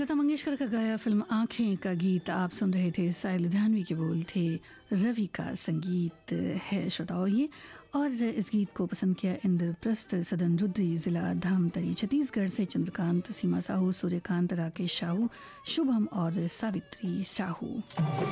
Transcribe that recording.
लता मंगेशकर का गाया फिल्म आंखें का गीत आप सुन रहे थे। साहिल लुधियानवी के बोल थे, रवि का संगीत है श्रोताओं ये। और इस गीत को पसंद किया इंद्रप्रस्थ सदन रुद्री, जिला धामतरी, छत्तीसगढ़ से चंद्रकांत, सीमा साहू, सूर्यकांत, राकेश साहू, शुभम और सावित्री साहू।